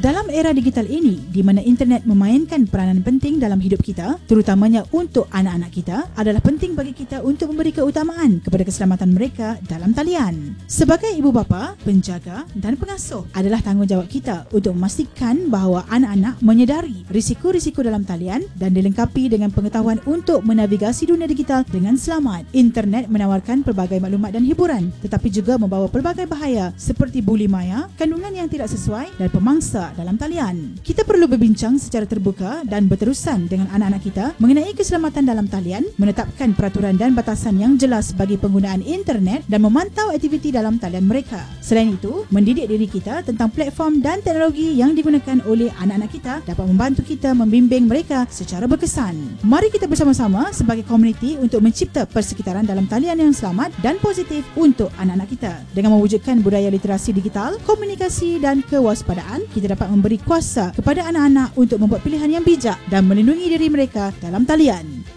Dalam era digital ini, di mana internet memainkan peranan penting dalam hidup kita, terutamanya untuk anak-anak kita, adalah penting bagi kita untuk memberi keutamaan kepada keselamatan mereka dalam talian. Sebagai ibu bapa, penjaga dan pengasuh, adalah tanggungjawab kita untuk memastikan bahawa anak-anak menyedari risiko-risiko dalam talian dan dilengkapi dengan pengetahuan untuk menavigasi dunia digital dengan selamat. Internet menawarkan pelbagai maklumat dan hiburan, tetapi juga membawa pelbagai bahaya seperti buli maya, kandungan yang tidak sesuai dan pemangsa dalam talian. Kita perlu berbincang secara terbuka dan berterusan dengan anak-anak kita mengenai keselamatan dalam talian, menetapkan peraturan dan batasan yang jelas bagi penggunaan internet dan memantau aktiviti dalam talian mereka. Selain itu, mendidik diri kita tentang platform dan teknologi yang digunakan oleh anak-anak kita dapat membantu kita membimbing mereka secara berkesan. Mari kita bersama-sama sebagai komuniti untuk mencipta persekitaran dalam talian yang selamat dan positif untuk anak-anak kita. Dengan mewujudkan budaya literasi digital, komunikasi dan kewaspadaan, kita dapat memberi kuasa kepada anak-anak untuk membuat pilihan yang bijak dan melindungi diri mereka dalam talian.